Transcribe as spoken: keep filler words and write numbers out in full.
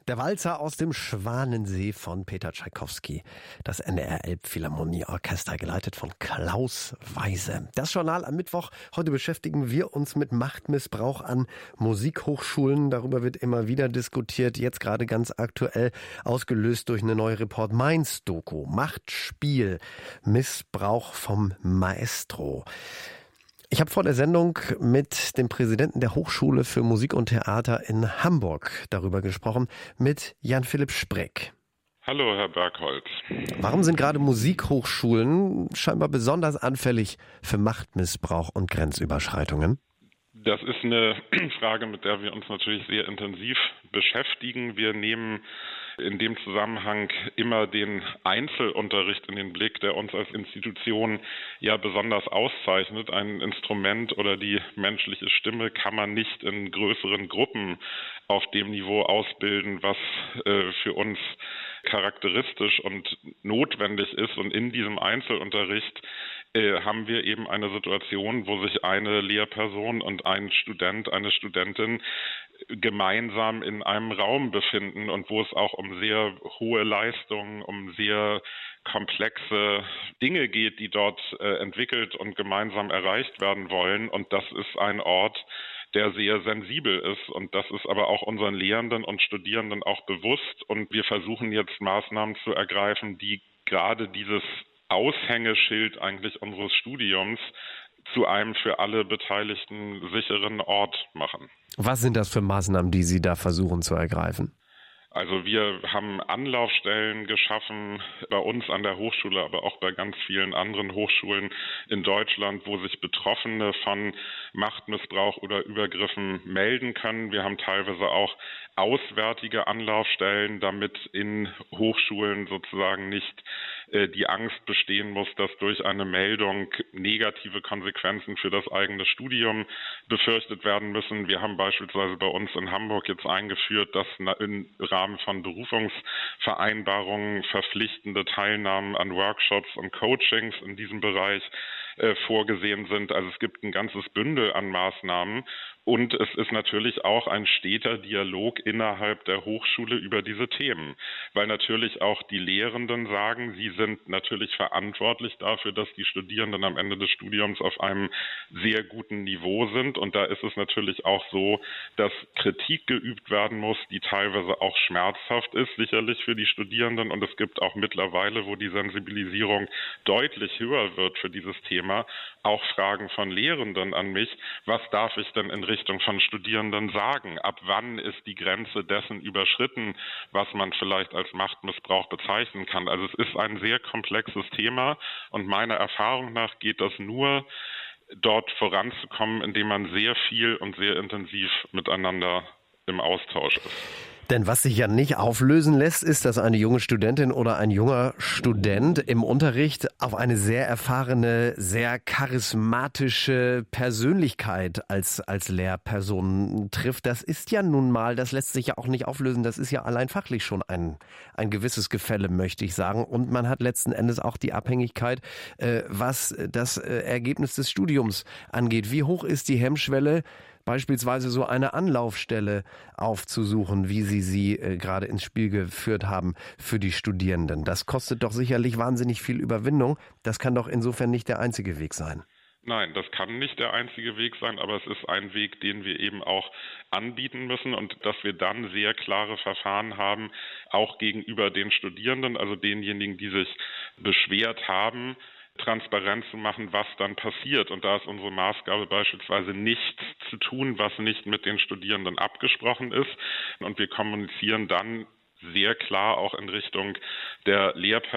Der Walzer aus dem Schwanensee von Peter Tschaikowski. Das N D R Elbphilharmonieorchester, geleitet von Klaus Weise. Das Journal am Mittwoch. Heute beschäftigen wir uns mit Machtmissbrauch an Musikhochschulen. Darüber wird immer wieder diskutiert. Jetzt gerade ganz aktuell, ausgelöst durch eine neue Report Mainz Doku. Machtspiel. Missbrauch vom Maestro. Ich habe vor der Sendung mit dem Präsidenten der Hochschule für Musik und Theater in Hamburg darüber gesprochen, mit Jan-Philipp Spreck. Hallo, Herr Bergholz. Warum sind gerade Musikhochschulen scheinbar besonders anfällig für Machtmissbrauch und Grenzüberschreitungen? Das ist eine Frage, mit der wir uns natürlich sehr intensiv beschäftigen. Wir nehmen in dem Zusammenhang immer den Einzelunterricht in den Blick, der uns als Institution ja besonders auszeichnet. Ein Instrument oder die menschliche Stimme kann man nicht in größeren Gruppen auf dem Niveau ausbilden, was äh, für uns charakteristisch und notwendig ist. Und in diesem Einzelunterricht äh, haben wir eben eine Situation, wo sich eine Lehrperson und ein Student, eine Studentin gemeinsam in einem Raum befinden und wo es auch um sehr hohe Leistungen, um sehr komplexe Dinge geht, die dort äh, entwickelt und gemeinsam erreicht werden wollen. Und das ist ein Ort, der sehr sensibel ist. Und das ist aber auch unseren Lehrenden und Studierenden auch bewusst. Und wir versuchen jetzt Maßnahmen zu ergreifen, die gerade dieses Aushängeschild eigentlich unseres Studiums zu einem für alle Beteiligten sicheren Ort machen. Was sind das für Maßnahmen, die Sie da versuchen zu ergreifen? Also wir haben Anlaufstellen geschaffen bei uns an der Hochschule, aber auch bei ganz vielen anderen Hochschulen in Deutschland, wo sich Betroffene von Machtmissbrauch oder Übergriffen melden können. Wir haben teilweise auch auswärtige Anlaufstellen, damit in Hochschulen sozusagen nicht äh, die Angst bestehen muss, dass durch eine Meldung negative Konsequenzen für das eigene Studium befürchtet werden müssen. Wir haben beispielsweise bei uns in Hamburg jetzt eingeführt, dass im Rahmen von Berufungsvereinbarungen verpflichtende Teilnahmen an Workshops und Coachings in diesem Bereich äh, vorgesehen sind. Also es gibt ein ganzes Bündel an Maßnahmen. Und es ist natürlich auch ein steter Dialog innerhalb der Hochschule über diese Themen, weil natürlich auch die Lehrenden sagen, sie sind natürlich verantwortlich dafür, dass die Studierenden am Ende des Studiums auf einem sehr guten Niveau sind. Und da ist es natürlich auch so, dass Kritik geübt werden muss, die teilweise auch schmerzhaft ist, sicherlich für die Studierenden. Und es gibt auch mittlerweile, wo die Sensibilisierung deutlich höher wird für dieses Thema, auch Fragen von Lehrenden an mich, was darf ich denn in Richtung von Studierenden sagen? Ab wann ist die Grenze dessen überschritten, was man vielleicht als Machtmissbrauch bezeichnen kann? Also es ist ein sehr komplexes Thema und meiner Erfahrung nach geht das nur, dort voranzukommen, indem man sehr viel und sehr intensiv miteinander im Austausch ist. Denn was sich ja nicht auflösen lässt, ist, dass eine junge Studentin oder ein junger Student im Unterricht auf eine sehr erfahrene, sehr charismatische Persönlichkeit als, als Lehrperson trifft. Das ist ja nun mal, das lässt sich ja auch nicht auflösen. Das ist ja allein fachlich schon ein, ein gewisses Gefälle, möchte ich sagen. Und man hat letzten Endes auch die Abhängigkeit, äh, was das äh, Ergebnis des Studiums angeht. Wie hoch ist die Hemmschwelle, beispielsweise so eine Anlaufstelle aufzusuchen, wie Sie sie äh, gerade ins Spiel geführt haben für die Studierenden? Das kostet doch sicherlich wahnsinnig viel Überwindung. Das kann doch insofern nicht der einzige Weg sein. Nein, das kann nicht der einzige Weg sein, aber es ist ein Weg, den wir eben auch anbieten müssen und dass wir dann sehr klare Verfahren haben, auch gegenüber den Studierenden, also denjenigen, die sich beschwert haben, transparent zu machen, was dann passiert. Und da ist unsere Maßgabe beispielsweise nichts zu tun, was nicht mit den Studierenden abgesprochen ist. Und wir kommunizieren dann sehr klar auch in Richtung der Lehrpersonen,